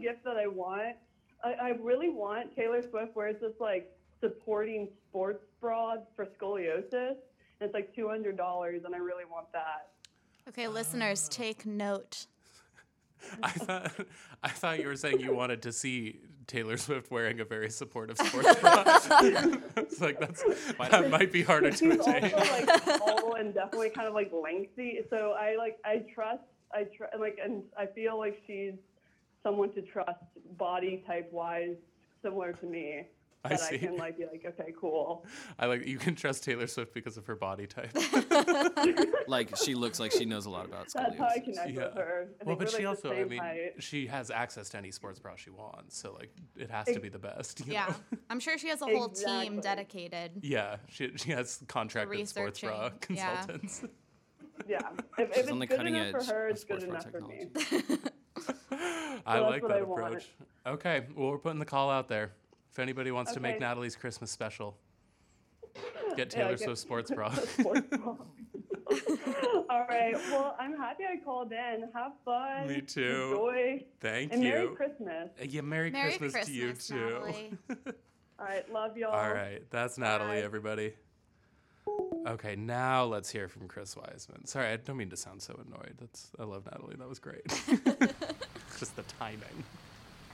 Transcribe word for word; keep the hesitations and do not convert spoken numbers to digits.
gift that I want. I, I really want Taylor Swift wears this like supporting sports bra for scoliosis. And it's like two hundred dollars, and I really want that. Okay, listeners, take note. I thought I thought you were saying you wanted to see Taylor Swift wearing a very supportive sports bra. It's like that's that might be harder to She's attain. also like tall and definitely kind of like lengthy. So I like I trust I tr- like and I feel like she's someone to trust body type wise, similar to me. I That see. I can like be like, okay, cool. I like you can trust Taylor Swift because of her body type. Like she looks like she knows a lot about That's how I scoliosis. connect Yeah. with her. I Well, think but we're, she like, the also, I same mean, height. she has access to any sports bra she wants, so like it has to be the best. You Yeah. know? I'm sure she has a whole team Exactly. dedicated. Yeah, she she has contracted sports bra researching, yeah. consultants. Yeah. If, if She's it's on the good cutting enough edge for her, of it's good sports bra enough for me. technology. I that's like what that I want. approach. Okay, well we're putting the call out there. If anybody wants to make Okay. Natalie's Christmas special, get Yeah, Taylor get- Swift sports bra. Sports bra. All right. Well, I'm happy I called in. Have fun. Me too. Enjoy. Thank And you. Merry Christmas. Uh, Yeah, Merry, Merry Christmas, to you Christmas, too. Natalie. All right. Love y'all. All right, that's Natalie, Bye. everybody. Okay, now let's hear from Chris Wiseman. Sorry, I don't mean to sound so annoyed. That's I love Natalie. That was great. Just the timing.